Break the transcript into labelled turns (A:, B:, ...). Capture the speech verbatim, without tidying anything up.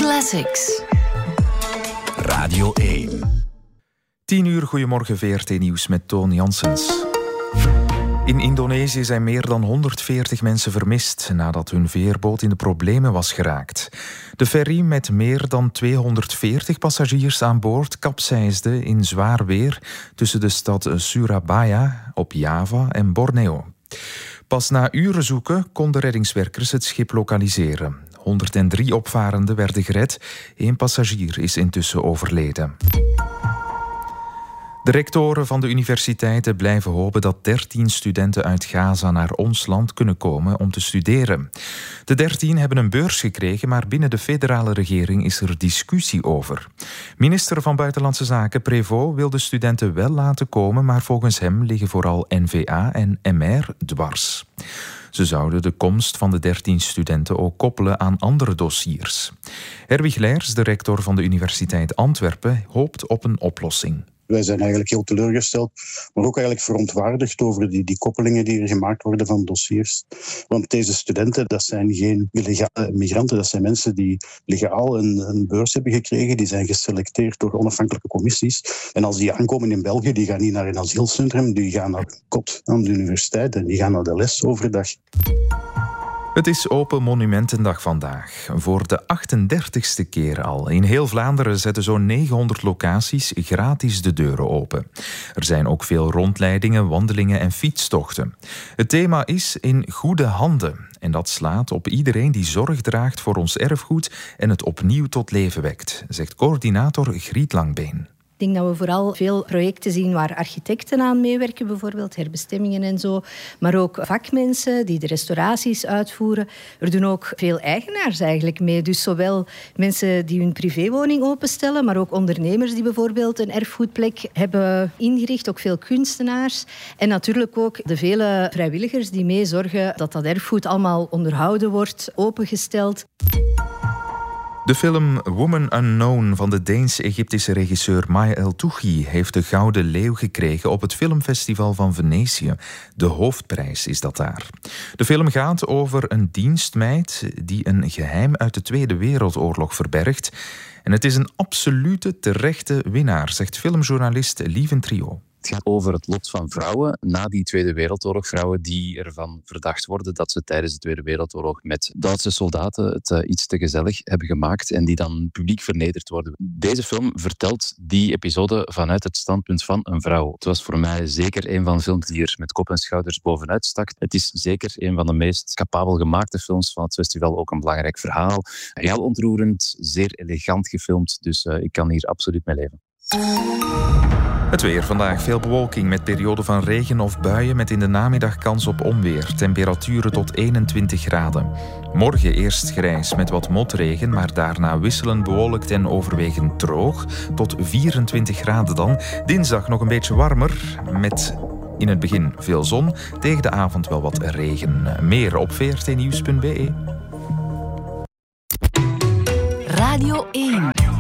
A: Classics.
B: Radio één.
C: tien uur, goedemorgen, V R T Nieuws met Toon Janssens. In Indonesië zijn meer dan honderdveertig mensen vermist nadat hun veerboot in de problemen was geraakt. De ferry met meer dan tweehonderdveertig passagiers aan boord kapseisde in zwaar weer tussen de stad Surabaya op Java en Borneo. Pas na uren zoeken konden reddingswerkers het schip lokaliseren. honderddrie opvarenden werden gered. Eén passagier is intussen overleden. De rectoren van de universiteiten blijven hopen dat dertien studenten uit Gaza naar ons land kunnen komen om te studeren. De dertien hebben een beurs gekregen, maar binnen de federale regering is er discussie over. Minister van Buitenlandse Zaken Prévost wil de studenten wel laten komen, maar volgens hem liggen vooral N V A en M R dwars. Ze zouden de komst van de dertien studenten ook koppelen aan andere dossiers. Herwig Leijers, de rector van de Universiteit Antwerpen, hoopt op een oplossing.
D: Wij zijn eigenlijk heel teleurgesteld, maar ook eigenlijk verontwaardigd over die, die koppelingen die er gemaakt worden van dossiers. Want deze studenten, dat zijn geen illegale migranten, dat zijn mensen die legaal een, een beurs hebben gekregen, die zijn geselecteerd door onafhankelijke commissies. En als die aankomen in België, die gaan niet naar een asielcentrum, die gaan naar een kot aan de universiteit en die gaan naar de les overdag.
C: Het is Open Monumentendag vandaag. Voor de achtendertigste keer al. In heel Vlaanderen zetten zo'n negenhonderd locaties gratis de deuren open. Er zijn ook veel rondleidingen, wandelingen en fietstochten. Het thema is in goede handen. En dat slaat op iedereen die zorg draagt voor ons erfgoed en het opnieuw tot leven wekt, zegt coördinator Griet Langbeen.
E: Ik denk dat we vooral veel projecten zien waar architecten aan meewerken, bijvoorbeeld herbestemmingen en zo. Maar ook vakmensen die de restauraties uitvoeren. Er doen ook veel eigenaars eigenlijk mee. Dus zowel mensen die hun privéwoning openstellen, maar ook ondernemers die bijvoorbeeld een erfgoedplek hebben ingericht. Ook veel kunstenaars. En natuurlijk ook de vele vrijwilligers die mee zorgen dat dat erfgoed allemaal onderhouden wordt, opengesteld.
C: De film Woman Unknown van de Deens-Egyptische regisseur Maya El-Touchi heeft de Gouden Leeuw gekregen op het filmfestival van Venetië. De hoofdprijs is dat daar. De film gaat over een dienstmeid die een geheim uit de Tweede Wereldoorlog verbergt. En het is een absolute terechte winnaar, zegt filmjournalist Lieven Trio.
F: Het gaat over het lot van vrouwen na die Tweede Wereldoorlog. Vrouwen die ervan verdacht worden dat ze tijdens de Tweede Wereldoorlog met Duitse soldaten het uh, iets te gezellig hebben gemaakt en die dan publiek vernederd worden. Deze film vertelt die episode vanuit het standpunt van een vrouw. Het was voor mij zeker een van de films die er met kop en schouders bovenuit stak. Het is zeker een van de meest capabel gemaakte films van het festival. Ook een belangrijk verhaal. Heel ontroerend, zeer elegant gefilmd. Dus uh, ik kan hier absoluut mee leven.
C: Het weer. Vandaag veel bewolking met perioden van regen of buien met in de namiddag kans op onweer. Temperaturen tot eenentwintig graden. Morgen eerst grijs met wat motregen, maar daarna wisselend bewolkt en overwegend droog. Tot vierentwintig graden dan. Dinsdag nog een beetje warmer met in het begin veel zon. Tegen de avond wel wat regen. Meer op v r t nieuws punt b e.
A: Radio één.